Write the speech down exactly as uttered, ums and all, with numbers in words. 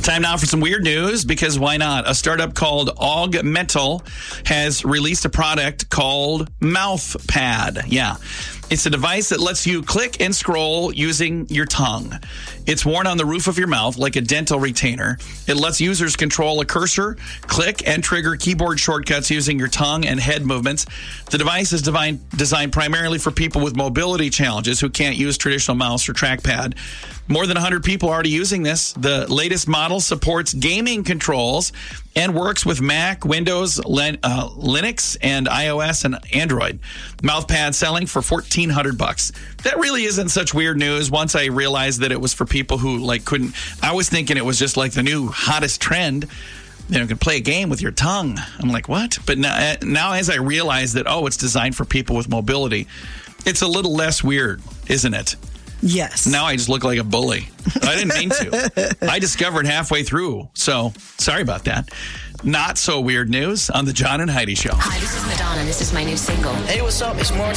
Time now for some weird news, because why not? A startup called Augmental has released a product called MouthPad. Yeah. It's a device that lets you click and scroll using your tongue. It's worn on the roof of your mouth like a dental retainer. It lets users control a cursor, click, and trigger keyboard shortcuts using your tongue and head movements. The device is divine, designed primarily for people with mobility challenges who can't use traditional mouse or trackpad. More than one hundred people are already using this. The latest model supports gaming controls and works with Mac, Windows, Lin- uh, Linux, and iOS and Android. MouthPad selling for fourteen hundred bucks. That really isn't such weird news once I realized that it was for people who like couldn't. I was thinking it was just like the new hottest trend. You know, you can play a game with your tongue. I'm like, what? But now, now as I realize that, oh, it's designed for people with mobility, it's a little less weird, isn't it? Yes. Now I just look like a bully. I didn't mean to. I discovered halfway through. So sorry about that. Not so weird news on the John and Heidi Show. Hi, this is Madonna. This is my new single. Hey, what's up? It's Martin.